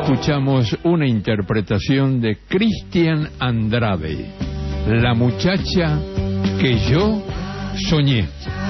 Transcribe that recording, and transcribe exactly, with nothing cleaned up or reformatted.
escuchamos una interpretación de Cristian Andrade, La muchacha que yo soñé.